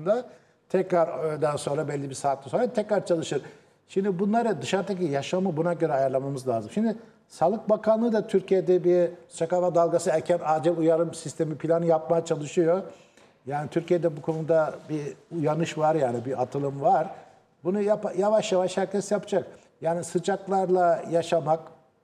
anda tekrar öğleden sonra belli bir saatte sonra tekrar çalışır. Şimdi bunları dışarıdaki yaşamı buna göre ayarlamamız lazım. Şimdi Sağlık Bakanlığı da Türkiye'de bir sıcak hava dalgası erken acil uyarım sistemi planı yapmaya çalışıyor. Yani Türkiye'de bu konuda bir uyanış var, yani bir atılım var. Bunu yavaş yavaş herkes yapacak. Yani sıcaklarla yaşamak,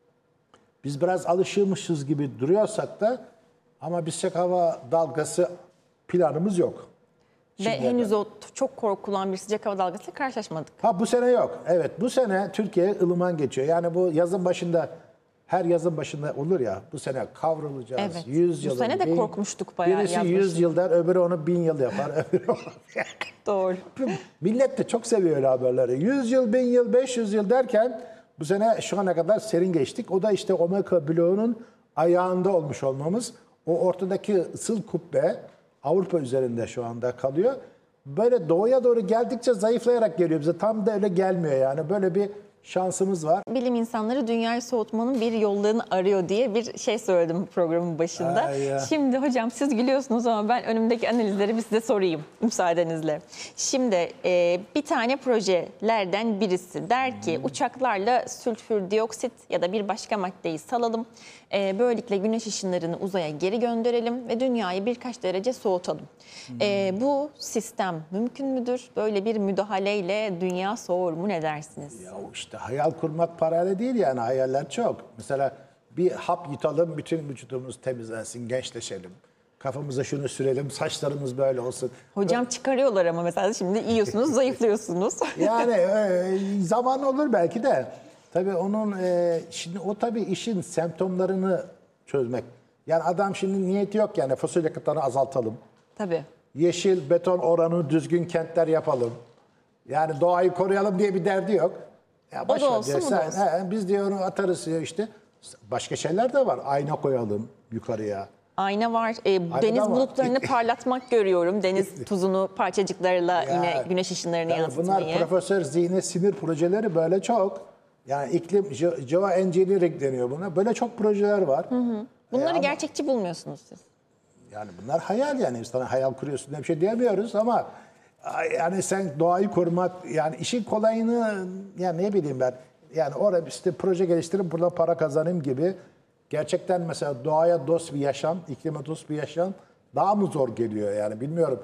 biz biraz alışırmışız gibi duruyorsak da ama bir sıcak hava dalgası planımız yok. Ve henüz o çok korkulan bir sıcak hava dalgasıyla karşılaşmadık. Ha, bu sene yok. Evet, bu sene Türkiye ılıman geçiyor. Yani bu yazın başında, her yazın başında olur ya, bu sene kavrulacağız. Evet. 100 yıl. Bu sene de korkmuştuk bayağı. Birisi 100 yıl der, öbürü onu 1000 yıl yapar. Doğru. Millet de çok seviyor öyle haberleri. 100 yıl, 1000 yıl, 500 yıl derken bu sene şu ana kadar serin geçtik. O da işte Omega bloğunun ayağında olmuş olmamız. O ortadaki ısıl kubbe Avrupa üzerinde şu anda kalıyor. Böyle doğuya doğru geldikçe zayıflayarak geliyor bize. Tam da öyle gelmiyor yani. Böyle bir şansımız var. Bilim insanları dünyayı soğutmanın bir yollarını arıyor diye bir şey söyledim programın başında. Şimdi hocam siz gülüyorsunuz ama ben önümdeki analizleri bir size sorayım müsaadenizle. Şimdi bir tane projelerden birisi der ki uçaklarla sülfür dioksit ya da bir başka maddeyi salalım. Böylelikle güneş ışınlarını uzaya geri gönderelim ve dünyayı birkaç derece soğutalım. Bu sistem mümkün müdür? Böyle bir müdahaleyle dünya soğur mu, ne dersiniz? Ya işte hayal kurmak parayla değil, yani hayaller çok. Mesela bir hap yutalım, bütün vücudumuz temizlensin, gençleşelim. Kafamıza şunu sürelim, saçlarımız böyle olsun. Hocam çıkarıyorlar ama mesela şimdi yiyorsunuz, zayıflıyorsunuz. Yani zaman olur belki de. Tabii onun şimdi o tabii işin semptomlarını çözmek. Yani adam şimdi niyeti yok, yani fosil yakıtları azaltalım. Tabii. Yeşil beton oranı düzgün kentler yapalım. Yani doğayı koruyalım diye bir derdi yok. Ya o da olsun, o da olsun. Biz diyor onu atarız diyor işte. Başka şeyler de var. Ayna koyalım yukarıya. Ayna var. Deniz bulutlarını parlatmak görüyorum. Deniz tuzunu parçacıklarıyla yine güneş ışınlarını yansıtmayı. Bunlar profesör zihni sinir projeleri böyle çok. Yani iklim geoengineering deniyor buna. Böyle çok projeler var. Bunları gerçekçi bulmuyorsunuz siz. Yani bunlar hayal, yani sana hayal kuruyorsun diye bir şey diyemiyoruz ama yani sen doğayı korumak, yani işin kolayını, yani ne bileyim ben, yani orada işte proje geliştirip burada para kazanayım gibi, gerçekten mesela doğaya dost bir yaşam, iklime dost bir yaşam daha mı zor geliyor yani bilmiyorum.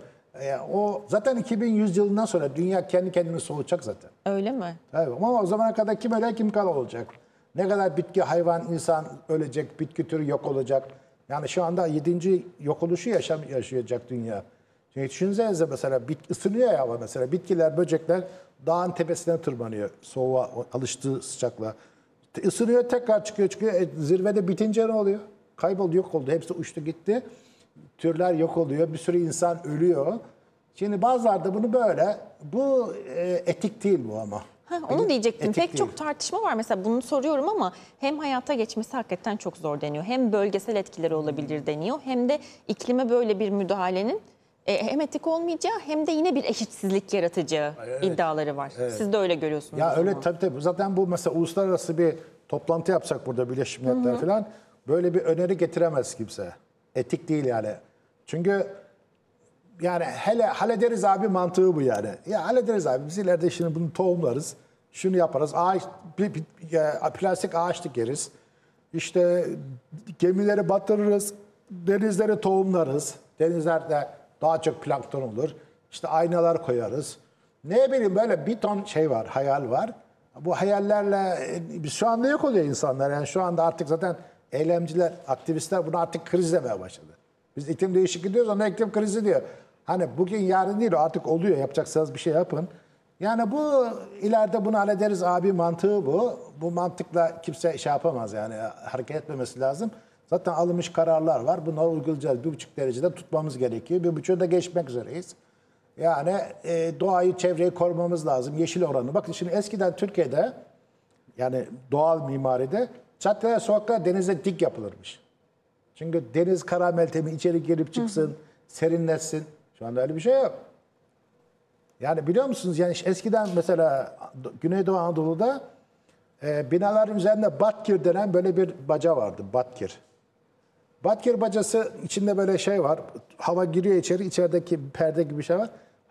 O zaten 2100 yılından sonra dünya kendi kendini soğutacak zaten. Öyle mi? Evet, ama o zamana kadar kim öyle kim kal olacak. Ne kadar bitki, hayvan, insan ölecek, bitki türü yok olacak. Yani şu anda 7. yok oluşu yaşayacak dünya. Çünkü düşünsenize mesela ısınıyor ya hava, mesela bitkiler, böcekler dağın tepesine tırmanıyor soğuğa alıştığı sıcaklığa. Isınıyor, tekrar çıkıyor. Zirvede bitince ne oluyor? Kayboldu, yok oldu. Hepsi uçtu gitti. Türler yok oluyor. Bir sürü insan ölüyor. Şimdi bazıları da bunu böyle, bu etik değil bu ama. Onu diyecektim. Pek değil. çok tartışma var. Mesela bunu soruyorum ama hem hayata geçmesi hakikaten çok zor deniyor. Hem bölgesel etkileri olabilir deniyor. Hem de iklime böyle bir müdahalenin hem etik olmayacağı hem de yine bir eşitsizlik yaratacağı iddiaları var. Siz de öyle görüyorsunuz. Ya öyle tabii. Zaten bu mesela uluslararası bir toplantı yapsak burada Birleşmiş Milletler falan, böyle bir öneri getiremez kimse. Etik değil yani. Çünkü yani hele hallederiz abi mantığı bu yani. Ya hallederiz abi, biz ileride şimdi bunu tohumlarız. Şunu yaparız. Plastik ağaç dikeriz. İşte gemileri batırırız. Denizleri tohumlarız. Denizlerde daha çok plankton olur. İşte aynalar koyarız. Ne bileyim, böyle bir ton şey var, hayal var. Bu hayallerle şu anda yok oluyor insanlar. Yani şu anda artık zaten eylemciler, aktivistler bunu artık kriz demeye başladı. Biz iklim değişikliği diyoruz, ona iklim krizi diyor. Hani bugün yarın değil, artık oluyor. Yapacaksanız bir şey yapın. Yani bu ileride bunu hallederiz abi mantığı bu. Bu mantıkla kimse şey yapamaz, yani hareket etmemesi lazım. Zaten alınmış kararlar var. Bunları uygulayacağız. 1,5 derecede tutmamız gerekiyor. 1,5'da geçmek üzereyiz. Yani doğayı, çevreyi korumamız lazım. Yeşil oranı. Bakın şimdi eskiden Türkiye'de, yani doğal mimaride caddeler, sokaklar denize dik yapılırmış. Çünkü deniz kara meltemi içeri girip çıksın, serinletsin. Şu anda öyle bir şey yok. Yani biliyor musunuz, yani eskiden mesela Güneydoğu Anadolu'da binaların üzerinde batkir denen böyle bir baca vardı. Batkir. Batkir bacası içinde böyle şey var. Hava giriyor içeri. İçerideki perde gibi bir şey var.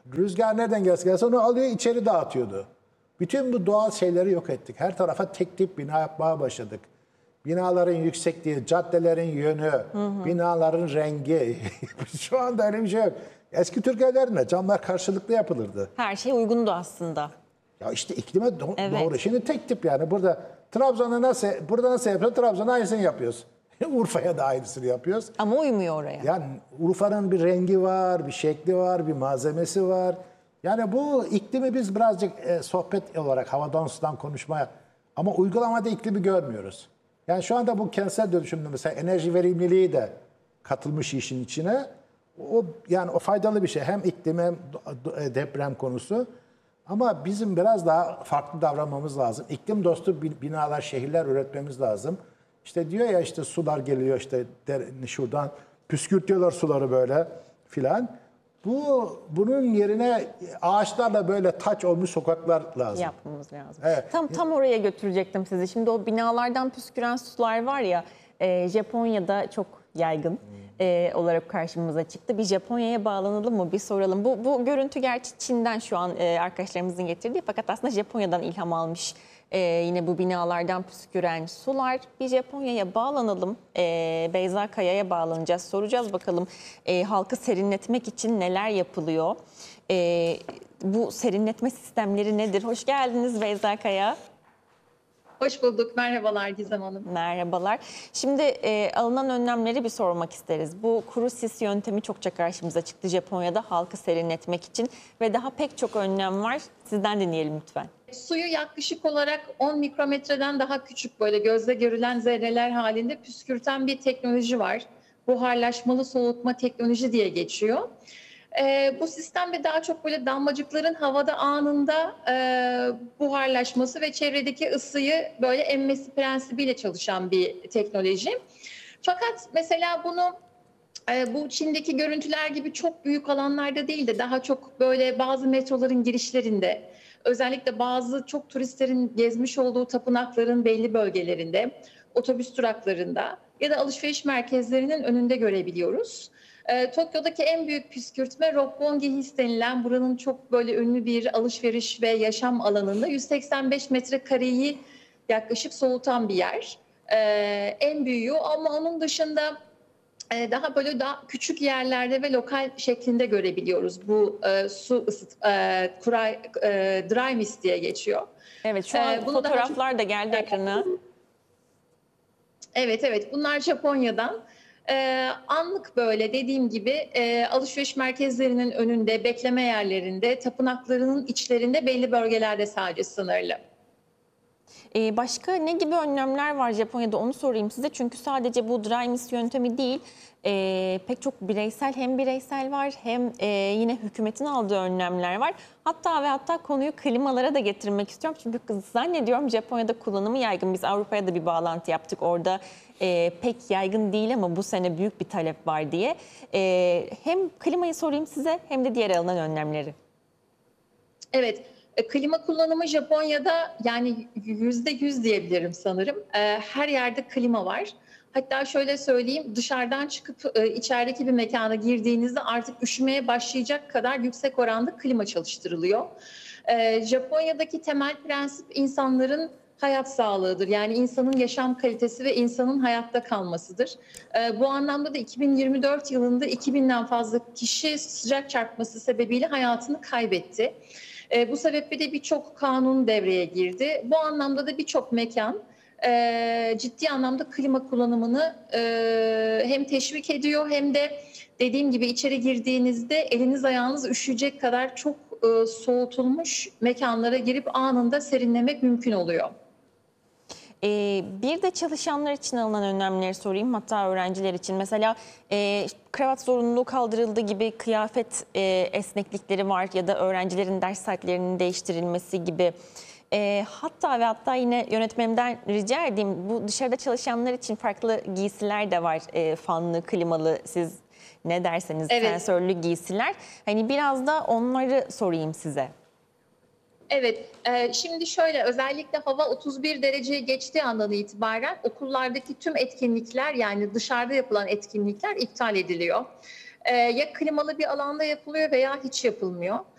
Rüzgar nereden gelse onu alıyor içeri dağıtıyordu. Bütün bu doğal şeyleri yok ettik. Her tarafa tek tip bina yapmaya başladık. Binaların yüksekliği, caddelerin yönü, binaların rengi. Şu anda öyle bir şey yok. Eski Türk evlerinde camlar karşılıklı yapılırdı. Her şey uygundu aslında. Ya işte iklime Evet. doğru. Şimdi tek tip yani. Burada burada nasıl yapıyoruz? Trabzon'da aynısını yapıyoruz. Urfa'ya da aynısını yapıyoruz. Ama uymuyor oraya. Yani Urfa'nın bir rengi var, bir şekli var, bir malzemesi var. Yani bu iklimi biz birazcık sohbet olarak havadan sudan konuşmaya ama uygulamada iklimi görmüyoruz. Yani şu anda bu kentsel dönüşümde mesela enerji verimliliği de katılmış işin içine. Yani o faydalı bir şey. Hem iklim hem deprem konusu. Ama bizim biraz daha farklı davranmamız lazım. İklim dostu binalar, şehirler üretmemiz lazım. İşte diyor ya işte sular geliyor işte şuradan püskürtüyorlar suları böyle filan. Bunun yerine ağaçlarla böyle taç olmuş sokaklar lazım. Yapmamız lazım. Evet. Tam oraya götürecektim sizi. Şimdi o binalardan püsküren sular var ya, Japonya'da çok yaygın olarak karşımıza çıktı. Bir Japonya'ya bağlanalım mı? Bir soralım. Bu görüntü gerçi Çin'den şu an arkadaşlarımızın getirdiği, fakat aslında Japonya'dan ilham almış. Yine bu binalardan püsküren sular. Bir Japonya'ya bağlanalım. Beyza Kaya'ya bağlanacağız. Soracağız bakalım halkı serinletmek için neler yapılıyor? Bu serinletme sistemleri nedir? Hoş geldiniz Beyza Kaya. Hoş bulduk. Merhabalar Gizem Hanım. Merhabalar. Şimdi alınan önlemleri bir sormak isteriz. Bu kuru sis yöntemi çokça karşımıza çıktı Japonya'da halkı serinletmek için ve daha pek çok önlem var. Sizden dinleyelim lütfen. Suyu yaklaşık olarak 10 mikrometreden daha küçük böyle gözle görülen zerreler halinde püskürten bir teknoloji var. Buharlaşmalı soğutma teknoloji diye geçiyor. Bu sistemde daha çok böyle damlacıkların havada anında buharlaşması ve çevredeki ısıyı böyle emmesi prensibiyle çalışan bir teknoloji. Fakat mesela bunu bu Çin'deki görüntüler gibi çok büyük alanlarda değil de daha çok böyle bazı metroların girişlerinde, özellikle bazı çok turistlerin gezmiş olduğu tapınakların belli bölgelerinde, otobüs duraklarında ya da alışveriş merkezlerinin önünde görebiliyoruz. Tokyo'daki en büyük püskürtme Roppongi Hills denilen buranın çok böyle ünlü bir alışveriş ve yaşam alanında 185 metrekareyi yaklaşık soğutan bir yer. En büyüğü, ama onun dışında daha böyle daha küçük yerlerde ve lokal şeklinde görebiliyoruz. Bu su dry mist diye geçiyor. Evet, şu an fotoğraflar da geldi ekrana. Evet, bunlar Japonya'dan. Anlık böyle dediğim gibi alışveriş merkezlerinin önünde, bekleme yerlerinde, tapınaklarının içlerinde belli bölgelerde sadece sınırlı. Başka ne gibi önlemler var Japonya'da, onu sorayım size. Çünkü sadece bu dry mist yöntemi değil, pek çok bireysel var hem yine hükümetin aldığı önlemler var. Hatta konuyu klimalara da getirmek istiyorum. Çünkü zannediyorum Japonya'da kullanımı yaygın. Biz Avrupa'ya da bir bağlantı yaptık. Orada pek yaygın değil ama bu sene büyük bir talep var diye. Hem klimayı sorayım size hem de diğer alınan önlemleri. Evet. Klima kullanımı Japonya'da yani %100 diyebilirim sanırım. Her yerde klima var. Hatta şöyle söyleyeyim, dışarıdan çıkıp içerideki bir mekana girdiğinizde artık üşümeye başlayacak kadar yüksek oranda klima çalıştırılıyor. Japonya'daki temel prensip insanların hayat sağlığıdır. Yani insanın yaşam kalitesi ve insanın hayatta kalmasıdır. Bu anlamda da 2024 yılında 2000'den fazla kişi sıcak çarpması sebebiyle hayatını kaybetti. Bu sebeple de birçok kanun devreye girdi. Bu anlamda da birçok mekan ciddi anlamda klima kullanımını hem teşvik ediyor hem de dediğim gibi içeri girdiğinizde eliniz ayağınız üşüyecek kadar çok soğutulmuş mekanlara girip anında serinlemek mümkün oluyor. Bir de çalışanlar için alınan önlemleri sorayım, hatta öğrenciler için. Mesela kravat zorunluluğu kaldırıldığı gibi kıyafet esneklikleri var ya da öğrencilerin ders saatlerinin değiştirilmesi gibi. Hatta yine yönetmenimden rica edeyim, bu dışarıda çalışanlar için farklı giysiler de var. Fanlı, klimalı, siz ne derseniz, evet, sensörlü giysiler. Hani biraz da onları sorayım size. Evet, şimdi şöyle, özellikle hava 31 dereceyi geçtiği andan itibaren okullardaki tüm etkinlikler, yani dışarıda yapılan etkinlikler iptal ediliyor. Ya klimalı bir alanda yapılıyor veya hiç yapılmıyor.